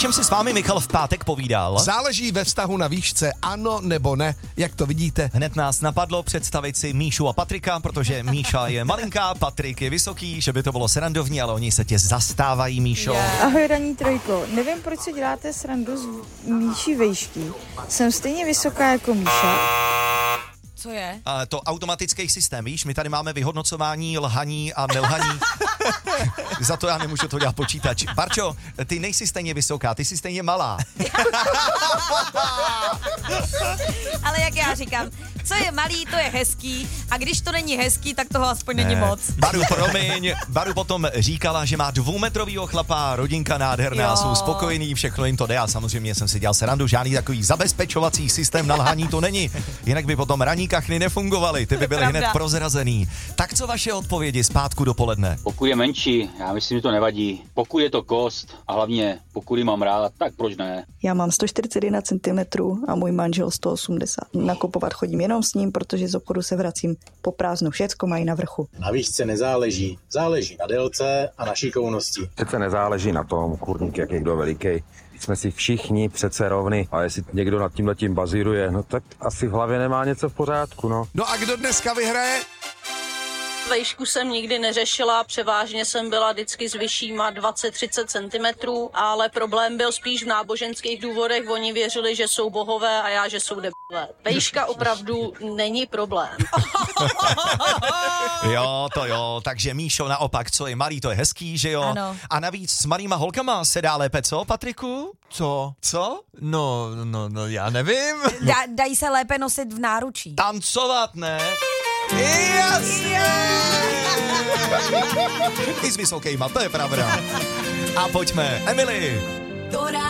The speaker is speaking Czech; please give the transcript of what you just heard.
čem si s vámi Michal v pátek povídal? Záleží ve vztahu na výšce, ano nebo ne, jak to vidíte? Hned nás napadlo představit si Míšu a Patrika, protože Míša je malinká, Patrik je vysoký, že by to bylo srandovní, ale oni se tě zastávají, Míšo. Ahoj, ranní trojko. Nevím, proč si děláte srandu z Míši vejšky. Jsem stejně vysoká jako Míša. Co je? To automatický systém, víš, my tady máme vyhodnocování lhaní a nelhaní. Za to já nemůžu to dělat počítač. Barčo, ty nejsi stejně vysoká, ty jsi stejně malá. Ale jak já říkám, co je malý, to je hezký a když to není hezký, tak toho aspoň není moc. Baru, promiň, Baru potom říkala, že má 2metrovýho chlapa, rodinka nádherná, jsou spokojení, všechno jim to jde a samozřejmě jsem si dělal srandu, žádný takový zabezpečovací systém na lhaní to není, jinak by potom ranní kachny nefungovaly, ty by byly hned prozrazený. Tak co vaše odpovědi zpátku dopoledne? Pokud je menší, já myslím, že to nevadí. Pokud je to kost a hlavně pokud ji mám rád, tak proč ne? Já mám 141 cm a můj manžel 180. Nakupovat chodím jenom s ním, protože z obchodu se vracím po prázdnu. Všecko mají na vrchu. Na výšce nezáleží. Záleží na délce a na šikovnosti. Přece nezáleží na tom, kurník, jak je kdo veliký. Jsme si všichni přece rovny a jestli někdo nad tímhletím bazíruje, no tak asi v hlavě nemá něco v pořádku, no. No a kdo dneska vyhraje? Vejšku jsem nikdy neřešila, převážně jsem byla vždycky s vyššíma 20-30 cm, ale problém byl spíš v náboženských důvodech. Oni věřili, že jsou bohové a já, že jsou debile. Vejška opravdu není problém. Jo, takže Míšo naopak, co je malý, to je hezký, že jo? Ano. A navíc s malýma holkama se dá lépe, co, Patriku? Co? Co? No, já nevím. Dají se lépe nosit v náručí. Tancovat, ne? Jasně! I s vysokýma, to je pravda. A pojďme, Emily.